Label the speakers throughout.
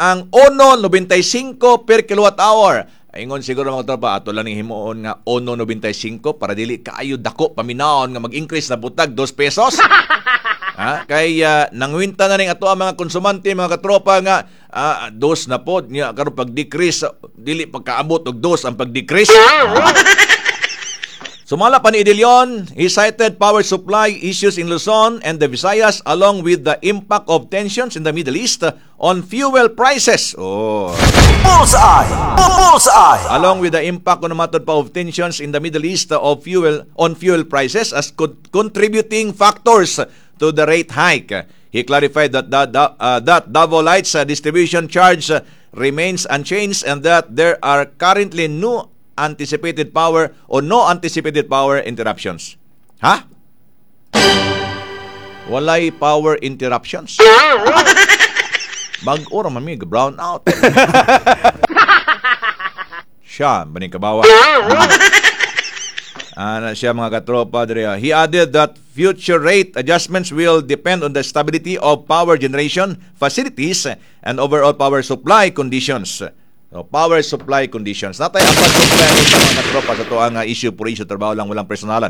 Speaker 1: ang 1.95 per kilowatt hour. Ingon siguro mga tropa, ato lang himuon nga 1.95 para dili kaayo dako paminaon nga mag-increase na butag 2 pesos. Kay nangwinta na ning ato ang mga konsumante, mga katropa nga dos na pod niya karon pag-decrease dili pagkaabot og dos ang pag-decrease. Sumala pa ni Idilion, he cited power supply issues in Luzon and the Visayas along with the impact of tensions in the Middle East on fuel prices.
Speaker 2: Bullseye! Bullseye!
Speaker 1: Along with the impact on matod pa of tensions in the Middle East of fuel prices as contributing factors to the rate hike. He clarified that Davao Light's distribution charge remains unchanged and that there are currently no anticipated power interruptions. Walay power interruptions. Bag-o ra mamig brown out. Siya baning kabawa. Siya mga katropa diri. He added that future rate adjustments will depend on the stability of power generation facilities and overall power supply conditions. So, power supply conditions. Natay apat supply sa mga katropa sa tuang issue por issue, trabaho lang, walang personalan.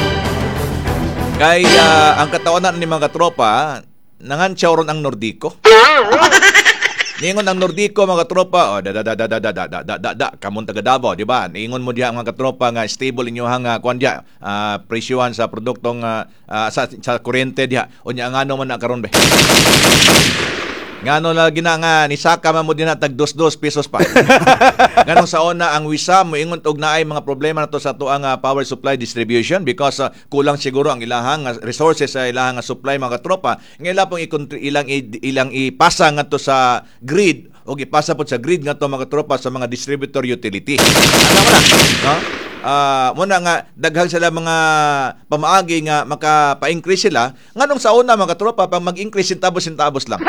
Speaker 1: Kay ang katawanan ni mga katropa, nangansyaw ron ang Nordico. Ningon ang Nordico mga katropa, kamon taga Davao, di ba? Ningon mo diha mga katropa nga stable inyo hang kuan diha, presyuhan sa produktong sa kuryente diha. Unya ngano man na karon be. Ngano lagi na nga nisaka man mo din na tag 2 pesos pa. Nganong sa una ang WISA mo ingon og naay mga problema nato sa tuang power supply distribution because kulang siguro ang ilahang resources sa ilahang supply mga tropa. Ngayon pong ilang ipasa ngadto sa grid o ipasa pod sa grid ngadto mga tropa sa mga distributor utility. Ano na, no? Muna nga daghang sila mga pamaagi nga maka-pa-increase sila nganong sa una mga tropa pag mag-increase centavos lang.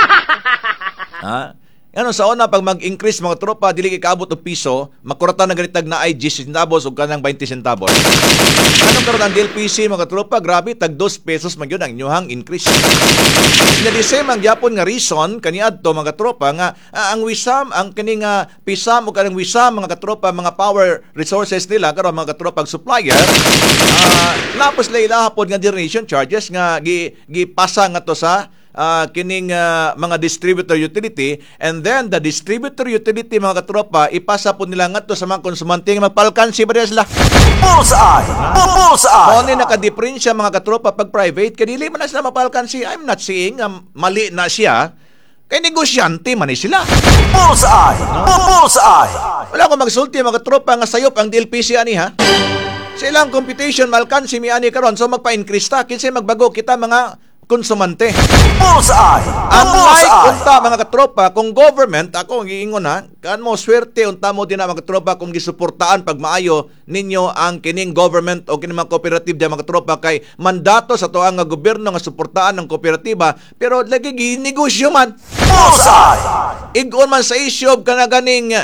Speaker 1: Ano sa una pag mag-increase mga tropa dili kaabot og piso, makuratan na ganitag na ay 10 centavos ug kanang 20 centavos. Anong karon ang DLPC mga tropa, grabe tag 2 pesos man gyud ang inyong increase. Nya di same ang gyapon nga reason kaniadto mga tropa nga ang wisam ang kining pisam ug kanang wisam mga katropa mga power resources nila karon mga katropa supplier lapos ila hapon nga generation charges nga gipasa nga to sa kining mga distributor utility, and then the distributor utility mga katropa ipasa po nila ngadto sa mga konsumante nga magpalkansi ba sila.
Speaker 2: Bullseye! Bullseye!
Speaker 1: Kung ano nakadiferensya mga katropa pag private kadili man na sila mapalkansi. I'm not saying mali na siya kay negosyante man ni sila.
Speaker 2: Bullseye! Bullseye!
Speaker 1: Wala ko magsulti mga katropa nga sayop ang DLPC ani ha. Sa ilang computation malkansi mi ani karon so magpa-increase ta kinsa magbago kita mga konsumante.
Speaker 2: Bullseye!
Speaker 1: Unlike unta mga katropa, kung government, ako ang iingon kan mo swerte unta mo din na mga katropa kung gisuportaan pag maayo ninyo ang kining government o kining mga cooperative di mga katropa kay mandato sa tuang nga gobyerno nga suportaan ng kooperatiba pero lagi ginegosyo man.
Speaker 2: Bullseye!
Speaker 1: Igon man sa issue of kanaganing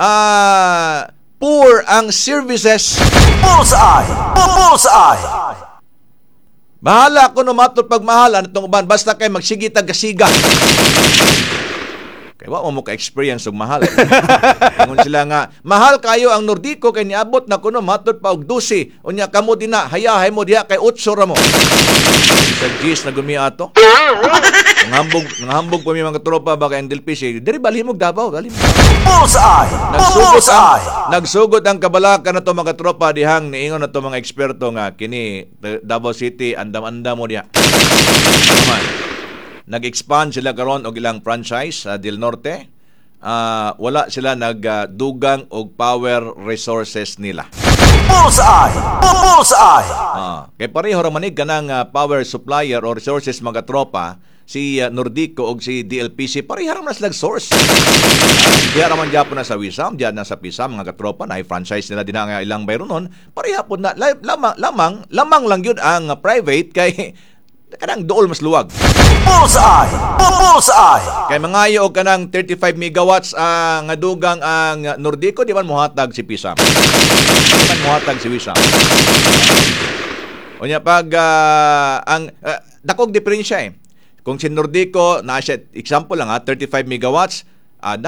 Speaker 1: poor ang services.
Speaker 2: Bullseye! Bullseye!
Speaker 1: Bahala ko no matod pagmahalan itong uban basta kay magsigitag kasiga. Kaya wa mo ka-experience og mahal. Ingon sila nga, mahal kayo ang Nordico kay niabot na kuno matod pa og 12. Unya kamo din na hayahay mo diha kay 8 ra mo. Sa G's na gumiato. Nangambog pa mi mga tropa ba kay DLPC. Diri balimog Davao, balimog.
Speaker 2: Bullseye!
Speaker 1: Nagsugod ang kabalakan na to mga tropa dihang niingon na to mga eksperto nga kini Davao City andam-andam mo diha. Nag-expand sila karon og ilang franchise sa Del Norte. Wala sila nagdugang og power resources nila.
Speaker 2: Bullseye! Bullseye!
Speaker 1: Kay pareho ra manig kanang power supplier or resources mga tropa si Nordico og si DLPC pareha ra man sila source. Diya ra man gyapon na sa Wisam, diya na sa PISA mga katropa na franchise nila din nga ilang bayronon. Pareha pod na lamang lang yun ang private kay kanang dool mas luwag.
Speaker 2: Bullseye! Bullseye!
Speaker 1: Kay mangayo og kanang 35 megawatts nga dugang ang Nordico di man mohatag si PISA. Di man mohatag si Wisam. Unya pag ang dakog diferensya kung si Nordico na siya example lang 35 megawatts